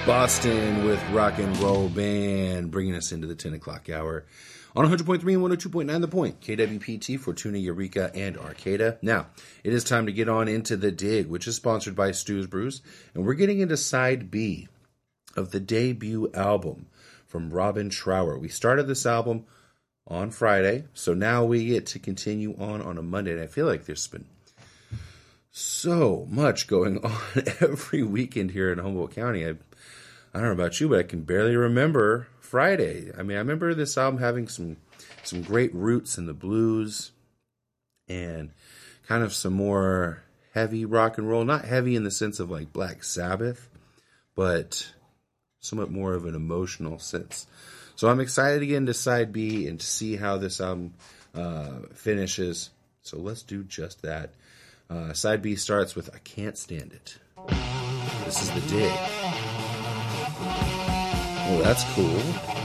Boston with Rock and Roll Band, bringing us into the 10 o'clock hour on 100.3 and 102.9 The Point, KWPT, Fortuna, Eureka, and Arcata. Now, it is time to get on into The Dig, which is sponsored by Stu's Brews, and we're getting into side B of the debut album from Robin Trower. We started this album on Friday, so now we get to continue on a Monday, and I feel like there's been so much going on every weekend here in Humboldt County. I don't know about you, but I can barely remember Friday. I mean, I remember this album having some great roots in the blues and kind of some more heavy rock and roll. Not heavy in the sense of like Black Sabbath, but somewhat more of an emotional sense. So I'm excited to get into side B and to see how this album finishes. So let's do just that. Side B starts with I Can't Stand It. This is The Dig. Oh, that's cool.